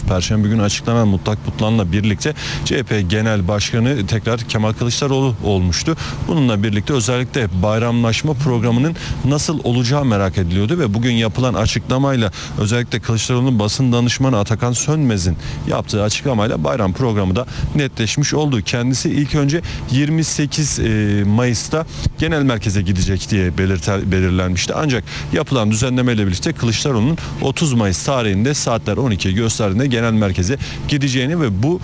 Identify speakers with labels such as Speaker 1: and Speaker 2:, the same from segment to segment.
Speaker 1: Perşembe günü açıklanan mutlak butlanla birlikte CHP Genel Başkanı tekrar Kemal Kılıçdaroğlu olmuştu. Bununla birlikte özellikle bayramlaşma programının nasıl olacağı merak ediliyordu ve bugün yapılan açıklamayla özellikle Kılıçdaroğlu'nun basın danışmanı Atakan Sönmez'in yaptığı açıklamayla bayram programı da netleşmiş oldu. Kendisi ilk önce 28 Mayıs'ta genel merkeze gidecek diye belirlenmişti. Ancak yapılan düzenlemeyle birlikte Kılıçdaroğlu'nun 30 Mayıs tarihinde saatler 12'yi gösterdiğinde genel merkeze gideceğini ve bu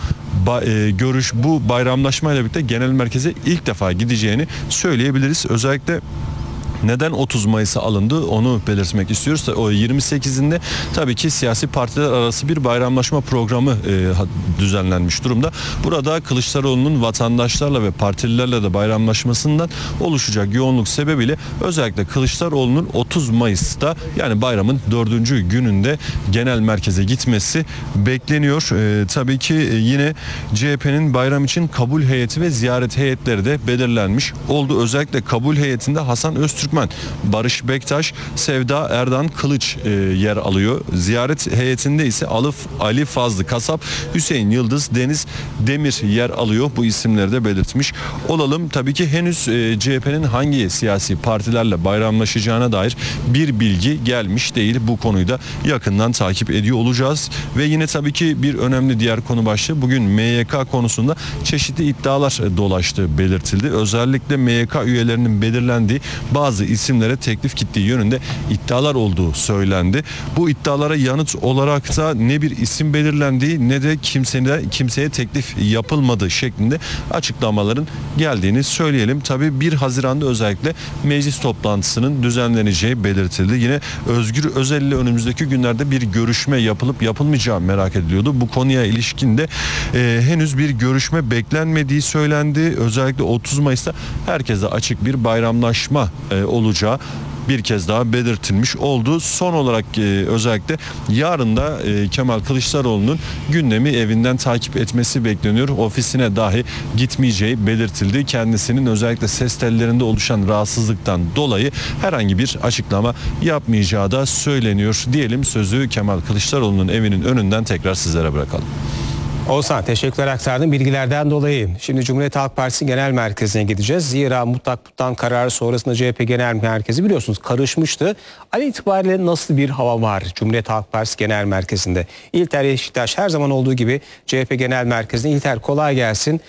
Speaker 1: bayramlaşmayla birlikte genel merkeze ilk defa gideceğini söyleyebiliriz. Özellikle neden 30 Mayıs'a alındı onu belirtmek istiyoruz. O 28'inde tabii ki siyasi partiler arası bir bayramlaşma programı düzenlenmiş durumda. Burada Kılıçdaroğlu'nun vatandaşlarla ve partililerle de bayramlaşmasından oluşacak yoğunluk sebebiyle özellikle Kılıçdaroğlu'nun 30 Mayıs'ta yani bayramın 4. gününde genel merkeze gitmesi bekleniyor. Tabii ki yine CHP'nin bayram için kabul heyeti ve ziyaret heyetleri de belirlenmiş oldu. Özellikle kabul heyetinde Hasan Öztürk, Barış Bektaş, Sevda Erdan Kılıç yer alıyor. Ziyaret heyetinde ise Ali Fazlı Kasap, Hüseyin Yıldız, Deniz Demir yer alıyor. Bu isimleri de belirtmiş olalım. Tabii ki henüz CHP'nin hangi siyasi partilerle bayramlaşacağına dair bir bilgi gelmiş değil. Bu konuyu da yakından takip ediyor olacağız. Ve yine tabii ki bir önemli diğer konu başlığı bugün MYK konusunda çeşitli iddialar dolaştığı belirtildi. Özellikle MYK üyelerinin belirlendiği bazı isimlere teklif gittiği yönünde iddialar olduğu söylendi. Bu iddialara yanıt olarak da ne bir isim belirlendiği ne de kimseye teklif yapılmadığı şeklinde açıklamaların geldiğini söyleyelim. Tabii 1 Haziran'da özellikle meclis toplantısının düzenleneceği belirtildi. Yine Özgür Özel ile önümüzdeki günlerde bir görüşme yapılıp yapılmayacağı merak ediliyordu. Bu konuya ilişkin de henüz bir görüşme beklenmediği söylendi. Özellikle 30 Mayıs'ta herkese açık bir bayramlaşma olacağı bir kez daha belirtilmiş oldu. Son olarak özellikle yarın da Kemal Kılıçdaroğlu'nun gündemi evinden takip etmesi bekleniyor. Ofisine dahi gitmeyeceği belirtildi. Kendisinin özellikle ses tellerinde oluşan rahatsızlıktan dolayı herhangi bir açıklama yapmayacağı da söyleniyor. Diyelim sözü Kemal Kılıçdaroğlu'nun evinin önünden tekrar sizlere bırakalım.
Speaker 2: Oğuzhan, teşekkürler aktardığın bilgilerden dolayı. Şimdi Cumhuriyet Halk Partisi Genel Merkezi'ne gideceğiz. Zira mutlak butlan kararı sonrasında CHP Genel Merkezi biliyorsunuz karışmıştı. An itibariyle nasıl bir hava var Cumhuriyet Halk Partisi Genel Merkezi'nde? İlter Yeşiltaş her zaman olduğu gibi CHP Genel Merkezi'ne. İlter, kolay gelsin.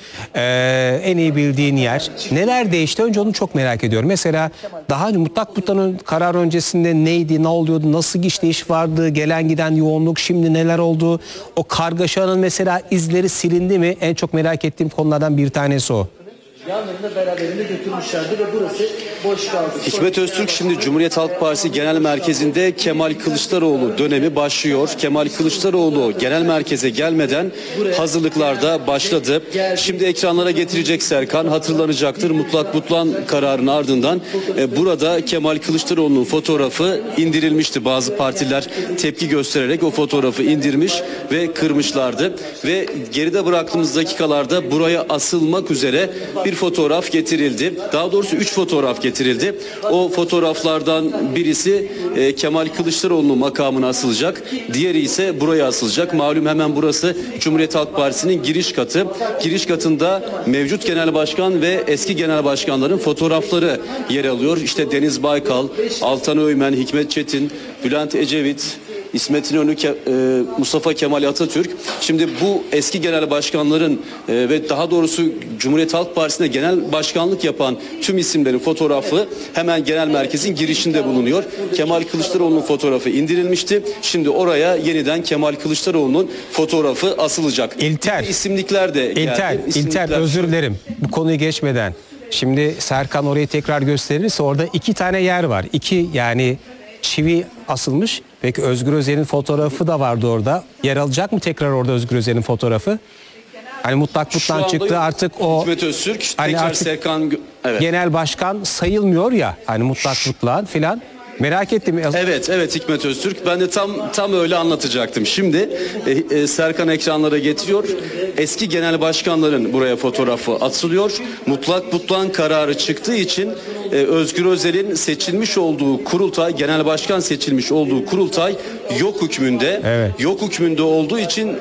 Speaker 2: En iyi bildiğin yer. Neler değişti? Önce onu çok merak ediyorum. Mesela daha önce mutlak butlanın karar öncesinde neydi, ne oluyordu, nasıl işleyiş vardı, gelen giden yoğunluk, şimdi neler oldu? O kargaşanın mesela izleri silindi mi? En çok merak ettiğim konulardan bir tanesi o.
Speaker 3: Yanlarında beraberinde götürmüşlerdi ve burası boş kaldı.
Speaker 4: Hikmet Öztürk şimdi Cumhuriyet Halk Partisi Genel Merkezi'nde Kemal Kılıçdaroğlu dönemi başlıyor. Kemal Kılıçdaroğlu genel merkeze gelmeden hazırlıklarda başladı. Şimdi ekranlara getirecek Serkan, hatırlanacaktır. Mutlak butlan kararının ardından burada Kemal Kılıçdaroğlu'nun fotoğrafı indirilmişti. Bazı partiler tepki göstererek o fotoğrafı indirmiş ve kırmışlardı. Ve geride bıraktığımız dakikalarda buraya asılmak üzere bir fotoğraf getirildi. Daha doğrusu 3 fotoğraf getirildi. O fotoğraflardan birisi Kemal Kılıçdaroğlu'nun makamına asılacak. Diğeri ise buraya asılacak. Malum hemen burası Cumhuriyet Halk Partisi'nin giriş katı. Giriş katında mevcut genel başkan ve eski genel başkanların fotoğrafları yer alıyor. İşte Deniz Baykal, Altan Öğmen, Hikmet Çetin, Bülent Ecevit, İsmet İnönü, Mustafa Kemal Atatürk. Şimdi bu eski genel başkanların ve daha doğrusu Cumhuriyet Halk Partisi'ne genel başkanlık yapan tüm isimlerin fotoğrafı hemen genel merkezin girişinde bulunuyor. Kemal Kılıçdaroğlu'nun fotoğrafı indirilmişti. Şimdi oraya yeniden Kemal Kılıçdaroğlu'nun fotoğrafı asılacak.
Speaker 2: İlter.
Speaker 4: İsimlikler de geldi.
Speaker 2: İlter, özür dilerim. Bu konuyu geçmeden. Şimdi Serkan orayı tekrar gösterirse orada 2 tane yer var. 2 yani çivi asılmış. Peki Özgür Özel'in fotoğrafı da vardı orada. Yer alacak mı tekrar orada Özgür Özel'in fotoğrafı? Hani mutlak butlan çıktı artık o.
Speaker 4: Hikmet Öztürk
Speaker 2: hani
Speaker 4: tekrar
Speaker 2: artık
Speaker 4: Serkan, evet.
Speaker 2: Genel başkan sayılmıyor ya. Hani mutlak butlan filan. Merak ettim.
Speaker 4: Evet Hikmet Öztürk. Ben de tam öyle anlatacaktım. Şimdi Serkan ekranlara getiriyor. Eski genel başkanların buraya fotoğrafı atılıyor. Mutlak butlan kararı çıktığı için Özgür Özel'in seçilmiş olduğu kurultay, genel başkan seçilmiş olduğu kurultay yok hükmünde.
Speaker 2: Evet.
Speaker 4: Yok hükmünde olduğu için